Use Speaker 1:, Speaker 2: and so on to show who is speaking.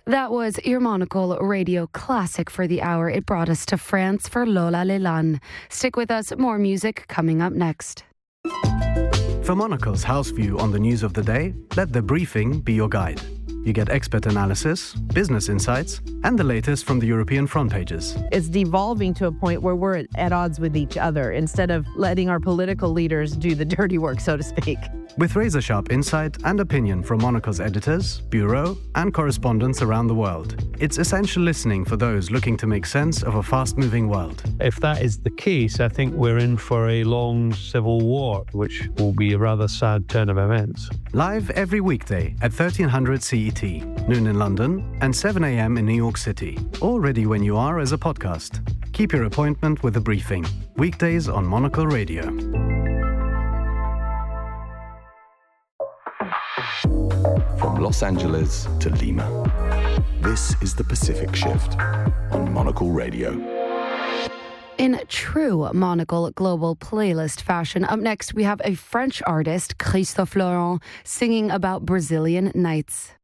Speaker 1: That was Ear Monocle Radio Classic for the hour. It brought us to France for Lola Lelan. Stick with us, more music coming up next.
Speaker 2: For Monocle's house view on the news of the day, let The Briefing be your guide. You get expert analysis, business insights, and the latest from the European front pages.
Speaker 3: It's devolving to a point where we're at odds with each other instead of letting our political leaders do the dirty work, so to speak.
Speaker 2: With razor-sharp insight and opinion from Monocle's editors, bureau, and correspondents around the world. It's essential listening for those looking to make sense of a fast-moving world.
Speaker 4: If that is the case, I think we're in for a long civil war, which will be a rather sad turn of events.
Speaker 2: Live every weekday at 1300 CET, noon in London, and 7 a.m. in New York City. All ready when you are as a podcast. Keep your appointment with The Briefing. Weekdays on Monocle Radio.
Speaker 5: From Los Angeles to Lima, this is the Pacific Shift on Monocle Radio.
Speaker 1: In true Monocle Global Playlist fashion, up next we have a French artist, Christophe Laurent, singing about Brazilian nights.